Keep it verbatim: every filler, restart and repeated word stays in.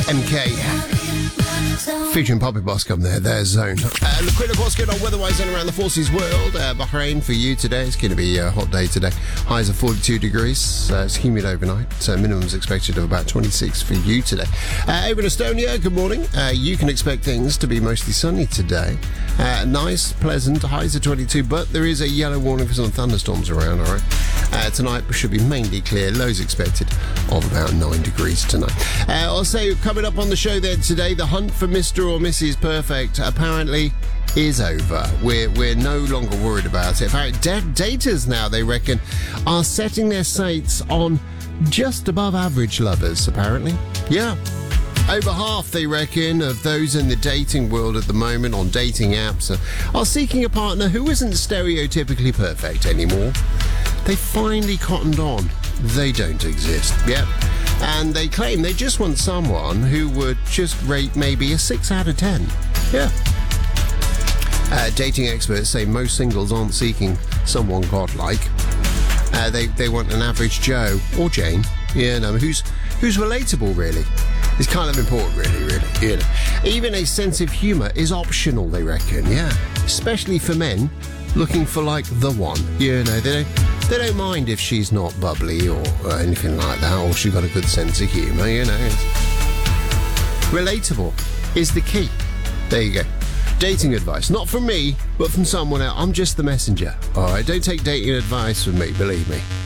M K. Featuring Poppy Boss come there, their zone. Uh, look, quick look what's going on weather-wise and around the forces world. Uh, Bahrain for you today. It's going to be a hot day today. Highs of forty-two degrees. Uh, it's humid overnight. So minimums expected of about twenty-six for you today. Uh, over in Estonia, good morning. Uh, you can expect things to be mostly sunny today. Uh, nice, pleasant. Highs of twenty-two, but there is a yellow warning for some thunderstorms around, all right? Uh, tonight should be mainly clear. Lows expected of about nine degrees tonight. Uh, I'll say coming up on the show then today, the hunt for Mister or Missus Perfect apparently is over. We're we're no longer worried about it. In fact, da- daters now, they reckon, are setting their sights on just above average lovers, apparently. Yeah. Over half, they reckon, of those in the dating world at the moment on dating apps are, are seeking a partner who isn't stereotypically perfect anymore. They finally cottoned on. They don't exist. Yep. And they claim they just want someone who would just rate maybe a six out of ten. Yeah. Uh, dating experts say most singles aren't seeking someone godlike. Uh, they, they want an average Joe or Jane, you know, who's, who's relatable, really. It's kind of important, really, really. You know. Even a sense of humour is optional, they reckon, yeah. Especially for men looking for, like, the one. You know, they don't, they don't mind if she's not bubbly or, or anything like that, or she's got a good sense of humour, you know. It's... relatable is the key. There you go. Dating advice. Not from me, but from someone else. I'm just the messenger. All right, don't take dating advice from me, believe me.